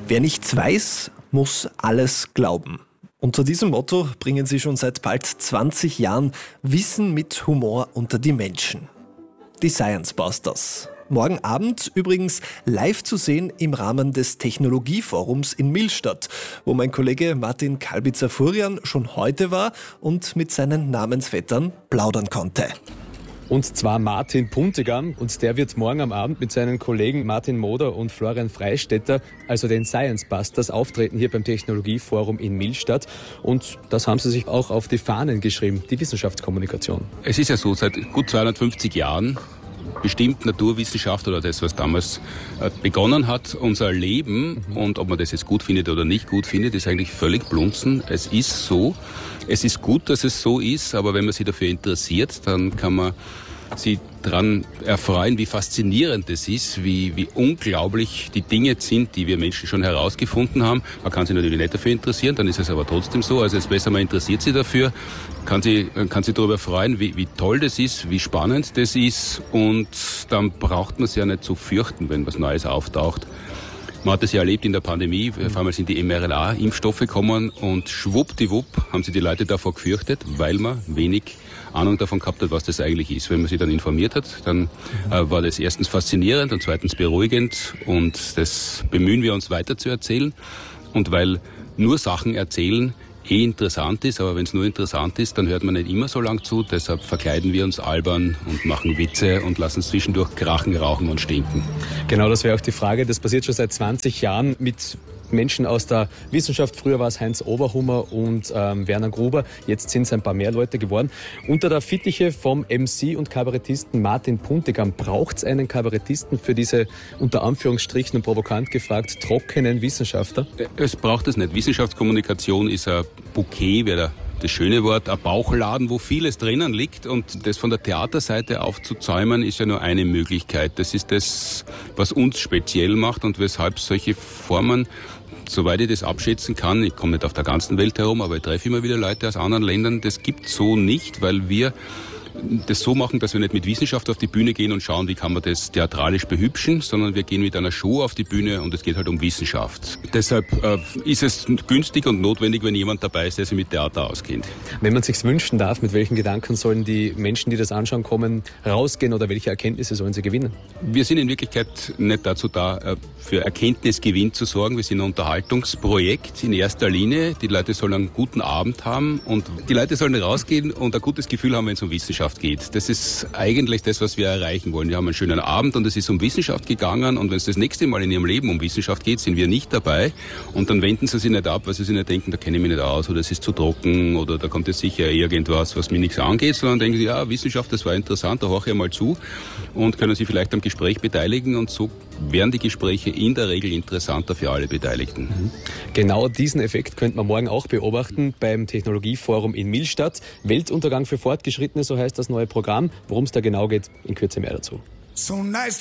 Wer nichts weiß, muss alles glauben. Unter diesem Motto bringen sie schon seit bald 20 Jahren Wissen mit Humor unter die Menschen. Die Science Busters. Morgen Abend übrigens live zu sehen im Rahmen des Technologieforums in Millstatt, wo mein Kollege Martin Kalbitzer-Furian schon heute war und mit seinen Namensvettern plaudern konnte. Und zwar Martin Puntigam, und der wird morgen am Abend mit seinen Kollegen Martin Moder und Florian Freistetter, also den Science Busters, auftreten hier beim Technologieforum in Millstatt. Und das haben sie sich auch auf die Fahnen geschrieben, die Wissenschaftskommunikation. Es ist ja so, seit gut 250 Jahren bestimmt Naturwissenschaft oder das, was damals begonnen hat, unser Leben. Und ob man das jetzt gut findet oder nicht gut findet, ist eigentlich völlig blunzen. Es ist so. Es ist gut, dass es so ist, aber wenn man sich dafür interessiert, dann kann man sich daran erfreuen, wie faszinierend es ist, wie unglaublich die Dinge sind, die wir Menschen schon herausgefunden haben. Man kann sich natürlich nicht dafür interessieren, dann ist es aber trotzdem so. Also es ist besser, man interessiert sich dafür, kann sich darüber freuen, wie toll das ist, wie spannend das ist, und dann braucht man es ja nicht zu fürchten, wenn was Neues auftaucht. Man hat es ja erlebt in der Pandemie, auf einmal sind die mRNA-Impfstoffe gekommen und schwuppdiwupp haben sich die Leute davor gefürchtet, weil man wenig Ahnung davon gehabt hat, was das eigentlich ist. Wenn man sich dann informiert hat, dann war das erstens faszinierend und zweitens beruhigend, und das bemühen wir uns weiter zu erzählen. Und weil nur Sachen erzählen interessant ist, aber wenn es nur interessant ist, dann hört man nicht immer so lang zu. Deshalb verkleiden wir uns albern und machen Witze und lassen es zwischendurch krachen, rauchen und stinken. Genau, das wäre auch die Frage. Das passiert schon seit 20 Jahren mit Menschen aus der Wissenschaft. Früher war es Heinz Oberhummer und Werner Gruber. Jetzt sind es ein paar mehr Leute geworden. Unter der Fittiche vom MC und Kabarettisten Martin Puntigam braucht es einen Kabarettisten für diese, unter Anführungsstrichen und provokant gefragt, trockenen Wissenschaftler? Es braucht es nicht. Wissenschaftskommunikation ist ein Bouquet, wäre das schöne Wort, ein Bauchladen, wo vieles drinnen liegt, und das von der Theaterseite aufzuzäumen ist ja nur eine Möglichkeit. Das ist das, was uns speziell macht und weshalb solche Formen, soweit ich das abschätzen kann, ich komme nicht auf der ganzen Welt herum, aber ich treffe immer wieder Leute aus anderen Ländern, das gibt so nicht, weil wir das so machen, dass wir nicht mit Wissenschaft auf die Bühne gehen und schauen, wie kann man das theatralisch behübschen, sondern wir gehen mit einer Show auf die Bühne und es geht halt um Wissenschaft. Deshalb ist es günstig und notwendig, wenn jemand dabei ist, der sich mit Theater auskennt. Wenn man sich's wünschen darf, mit welchen Gedanken sollen die Menschen, die das anschauen kommen, rausgehen, oder welche Erkenntnisse sollen sie gewinnen? Wir sind in Wirklichkeit nicht dazu da, für Erkenntnisgewinn zu sorgen. Wir sind ein Unterhaltungsprojekt in erster Linie. Die Leute sollen einen guten Abend haben und die Leute sollen rausgehen und ein gutes Gefühl haben, wenn es um Wissenschaft geht. Das ist eigentlich das, was wir erreichen wollen. Wir haben einen schönen Abend und es ist um Wissenschaft gegangen, und wenn es das nächste Mal in ihrem Leben um Wissenschaft geht, sind wir nicht dabei, und dann wenden sie sich nicht ab, weil sie sich nicht denken, da kenne ich mich nicht aus, oder es ist zu trocken, oder da kommt jetzt sicher irgendwas, was mir nichts angeht, sondern denken sie, ja, Wissenschaft, das war interessant, da horche ich mal zu, und können sich vielleicht am Gespräch beteiligen, und so werden die Gespräche in der Regel interessanter für alle Beteiligten. Genau diesen Effekt könnte man morgen auch beobachten beim Technologieforum in Millstatt. Weltuntergang für Fortgeschrittene, so heißt das neue Programm. Worum es da genau geht, in Kürze mehr dazu. So nice.